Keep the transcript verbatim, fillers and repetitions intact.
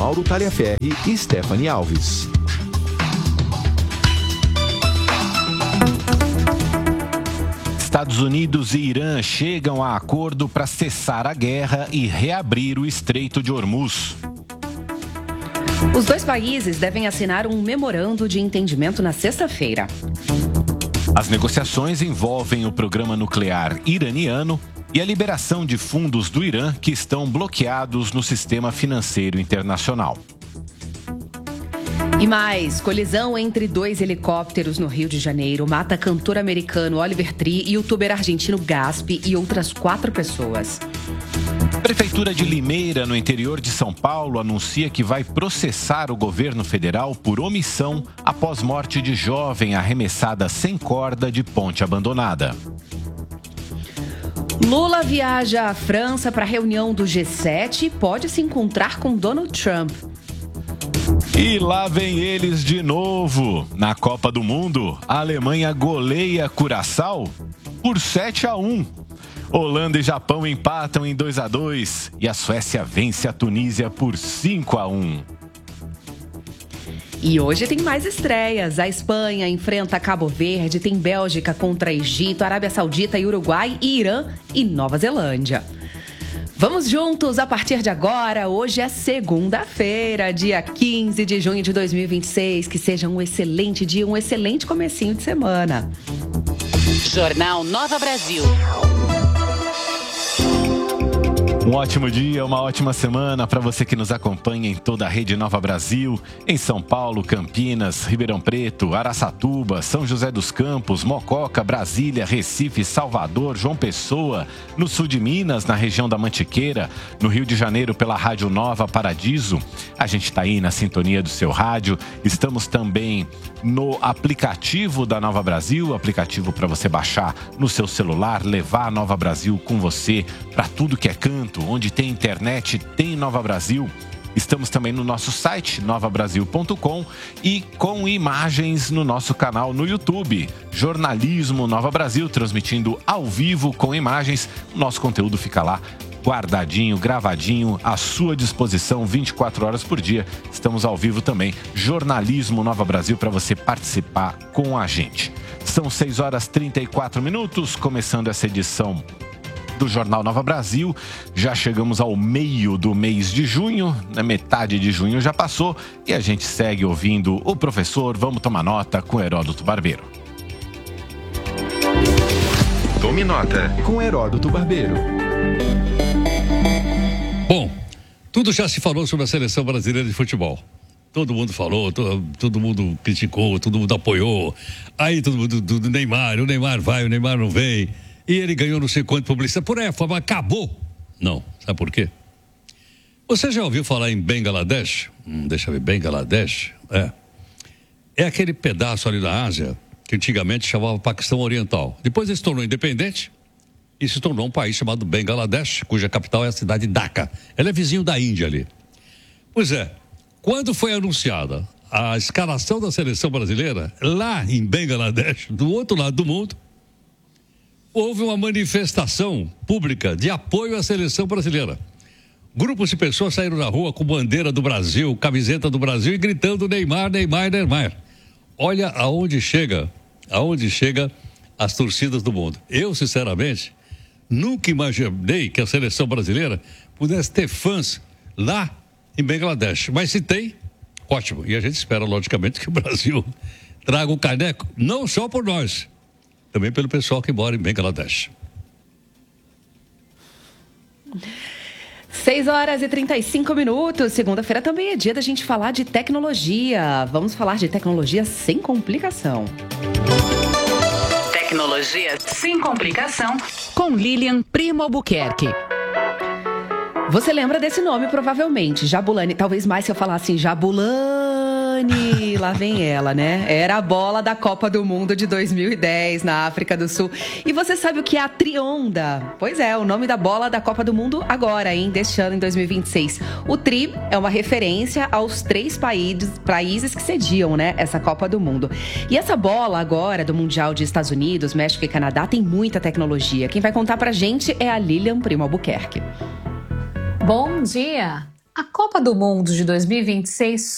Mauro Taliaferri e Stephanie Alves. Estados Unidos e Irã chegam a acordo para cessar a guerra e reabrir o Estreito de Hormuz. Os dois países devem assinar um memorando de entendimento na sexta-feira. As negociações envolvem o programa nuclear iraniano e a liberação de fundos do Irã que estão bloqueados no sistema financeiro internacional. E mais, colisão entre dois helicópteros no Rio de Janeiro mata cantor americano Oliver Tree, youtuber argentino Gaspi e outras quatro pessoas. Prefeitura de Limeira, no interior de São Paulo, anuncia que vai processar o governo federal por omissão após morte de jovem arremessada sem corda de ponte abandonada. Lula viaja à França para a reunião do G sete e pode se encontrar com Donald Trump. E lá vem eles de novo. Na Copa do Mundo, a Alemanha goleia Curaçao por sete a um. Holanda e Japão empatam em dois a dois e a Suécia vence a Tunísia por cinco a um. E hoje tem mais estreias. A Espanha enfrenta Cabo Verde, tem Bélgica contra Egito, Arábia Saudita e Uruguai, e Irã e Nova Zelândia. Vamos juntos a partir de agora. Hoje é segunda-feira, dia quinze de junho de dois mil e vinte e seis. Que seja um excelente dia, um excelente comecinho de semana. Jornal Nova Brasil. Um ótimo dia, uma ótima semana para você que nos acompanha em toda a rede Nova Brasil, em São Paulo, Campinas, Ribeirão Preto, Araçatuba, São José dos Campos, Mococa, Brasília, Recife, Salvador, João Pessoa, no sul de Minas, na região da Mantiqueira, no Rio de Janeiro pela Rádio Nova Paradiso. A gente está aí na sintonia do seu rádio. Estamos também no aplicativo da Nova Brasil, aplicativo para você baixar no seu celular, levar a Nova Brasil com você para tudo que é canto. Onde tem internet, tem Nova Brasil. Estamos também no nosso site, nova brasil ponto com, e com imagens no nosso canal no YouTube. Jornalismo Nova Brasil, transmitindo ao vivo com imagens. O nosso conteúdo fica lá guardadinho, gravadinho, à sua disposição vinte e quatro horas por dia. Estamos ao vivo também. Jornalismo Nova Brasil, para você participar com a gente. São seis horas e trinta e quatro minutos, começando essa edição do Jornal Nova Brasil. Já chegamos ao meio do mês de junho, na metade de junho já passou, e a gente segue ouvindo o professor Vamos Tomar Nota com Heródoto Barbeiro. Tome nota com Heródoto Barbeiro. Bom, tudo já se falou sobre a seleção brasileira de futebol. Todo mundo falou, todo, todo mundo criticou, todo mundo apoiou. Aí todo mundo, do Neymar, o Neymar vai, o Neymar não vem. E ele ganhou não sei quanto publicidade. Por aí, a forma acabou. Não, sabe por quê? Você já ouviu falar em Bangladesh? Hum, deixa eu ver, Bangladesh? É. É aquele pedaço ali da Ásia que antigamente chamava Paquistão Oriental. Depois ele se tornou independente e se tornou um país chamado Bangladesh, cuja capital é a cidade de Dhaka. Ela é vizinho da Índia ali. Pois é, quando foi anunciada a escalação da seleção brasileira, lá em Bangladesh, do outro lado do mundo, houve uma manifestação pública de apoio à seleção brasileira. Grupos de pessoas saíram na rua com bandeira do Brasil, camiseta do Brasil e gritando Neymar, Neymar, Neymar. Olha aonde chega, aonde chega as torcidas do mundo. Eu, sinceramente, nunca imaginei que a seleção brasileira pudesse ter fãs lá em Bangladesh. Mas se tem, ótimo. E a gente espera, logicamente, que o Brasil traga o caneco, não só por nós, também pelo pessoal que mora em Bangladesh. seis horas e trinta e cinco minutos. Segunda-feira também é dia da gente falar de tecnologia. Vamos falar de tecnologia sem complicação. Tecnologia sem complicação com Lilian Primo Albuquerque. Você lembra desse nome, provavelmente. Jabulani. Talvez mais se eu falar assim, Jabulani. Lá vem ela, né? Era a bola da Copa do Mundo de dois mil e dez na África do Sul. E você sabe o que é a Trionda? Pois é, o nome da bola da Copa do Mundo agora, hein? Deste ano, em dois mil e vinte e seis. O Tri é uma referência aos três países, países que sediam, né? Essa Copa do Mundo. E essa bola agora, do Mundial de Estados Unidos, México e Canadá, tem muita tecnologia. Quem vai contar pra gente é a Lilian Primo Albuquerque. Bom dia! A A Copa do Mundo de dois mil e vinte e seis